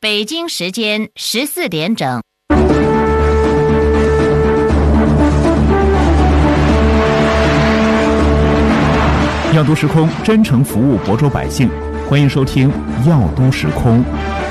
北京时间14点整。 药都时空真诚服务亳州百姓，欢迎收听药都时空。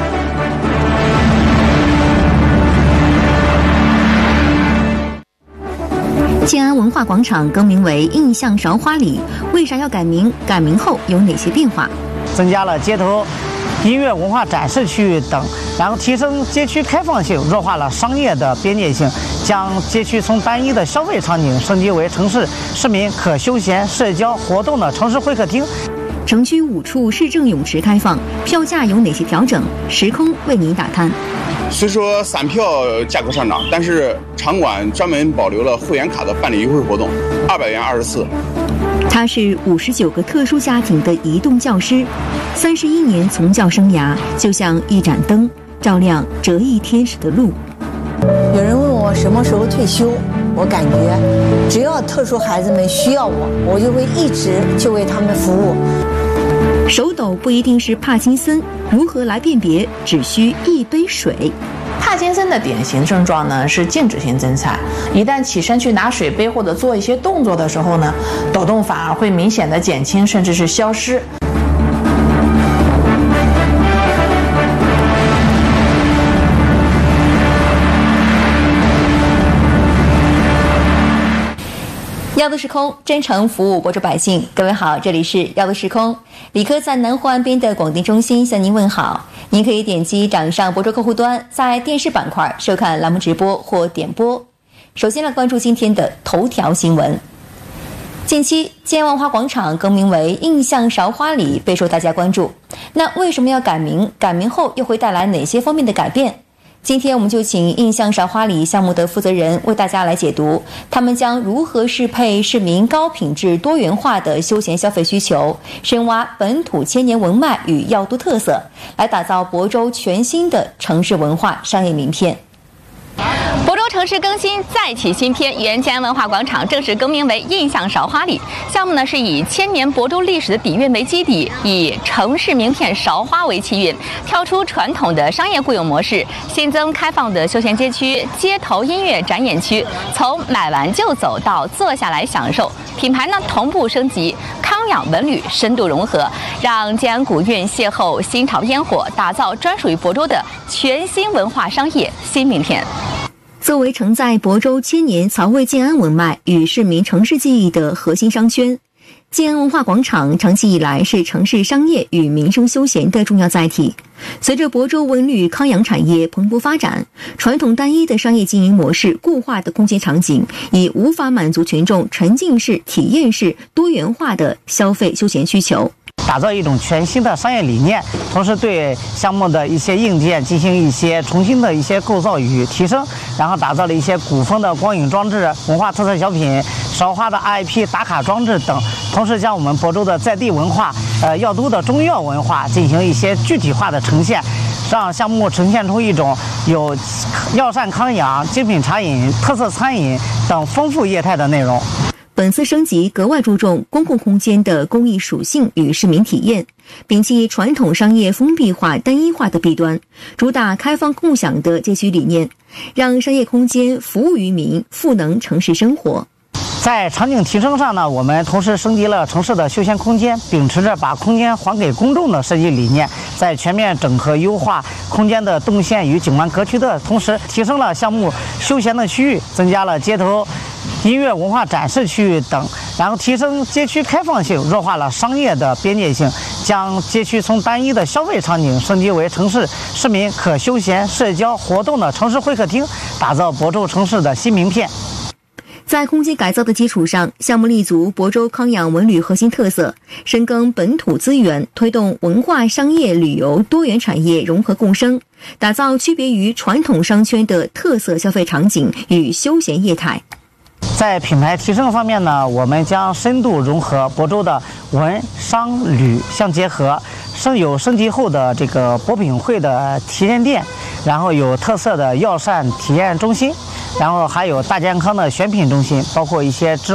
建安文化广场更名为印象韶华里，为啥要改名？改名后有哪些变化？ 增加了街头音乐文化展示区域等，然后提升街区开放性，弱化了商业的边界性，将街区从单一的消费场景升级为城市市民可休闲社交活动的城市会客厅。 城区5处市政泳池开放，票价有哪些调整？时空为您打探。 虽说散票价格上涨，但是场馆专门保留了会员卡的办理优惠活动，200元20次。 他是59个特殊家庭的移动教师，31年从教生涯就像一盏灯，照亮折翼天使的路。 有人问我什么时候退休，我感觉只要特殊孩子们需要我，我就会一直就为他们服务。 手抖不一定是帕金森，如何来辨别？只需一杯水。 帕金森的典型症状呢是静止性增菜，一旦起身去拿水杯或者做一些动作的时候呢，抖动反而会明显的减轻，甚至是消失。 药都时空真诚服务亳州百姓，各位好，这里是药都时空，李科在南湖岸边的广电中心向您问好。您可以点击掌上亳州客户端，在电视板块收看栏目直播或点播。首先来关注今天的头条新闻。近期建安文化广场更名为印象韶华里，备受大家关注。那为什么要改名？改名后又会带来哪些方面的改变？今天我们就请印象韶华里项目的负责人为大家来解读，他们将如何适配市民高品质多元化的休闲消费需求，深挖本土千年文脉与药都特色，来打造亳州全新的城市文化商业名片。 亳州城市更新再起新篇，原建安文化广场正式更名为印象韶华里。项目呢是以千年亳州历史的底蕴为基底，以城市名片韶华为起源，跳出传统的商业固有模式，新增开放的休闲街区、街头音乐展演区，从买完就走到坐下来享受。品牌呢同步升级，康养文旅深度融合，让建安古韵邂逅新潮烟火，打造专属于亳州的全新文化商业新名片。 作为承载亳州千年曹魏建安文脉与市民城市记忆的核心商圈，建安文化广场长期以来是城市商业与民生休闲的重要载体。随着亳州文旅康养产业蓬勃发展，传统单一的商业经营模式、固化的空间场景已无法满足群众沉浸式、体验式、多元化的消费休闲需求。 打造一种全新的商业理念，同时对项目的一些硬件进行一些重新的一些构造与提升，然后打造了一些古风的光影装置、文化特色小品、韶华的 IP 打卡装置等，同时将我们亳州的在地文化、药都的中药文化进行一些具体化的呈现，让项目呈现出一种有药膳康养、精品茶饮、特色餐饮等丰富业态的内容。 本次升级格外注重公共空间的公益属性与市民体验，摒弃传统商业封闭化、单一化的弊端，主打开放共享的街区理念，让商业空间服务于民，赋能城市生活。 在场景提升上呢，我们同时升级了城市的休闲空间，秉持着把空间还给公众的设计理念，在全面整合优化空间的动线与景观格局的同时，提升了项目休闲的区域，增加了街头音乐文化展示区域等，然后提升街区开放性，弱化了商业的边界性，将街区从单一的消费场景升级为城市市民可休闲社交活动的城市会客厅，打造亳州城市的新名片。 在空间改造的基础上，项目立足亳州康养文旅核心特色，深耕本土资源，推动文化、商业、旅游多元产业融合共生，打造区别于传统商圈的特色消费场景与休闲业态。 在品牌提升方面呢，我们将深度融合亳州的文、商、旅相结合，有升级后的这个博品会的体验店，然后有特色的药膳体验中心，然后还有大健康的选品中心，包括一些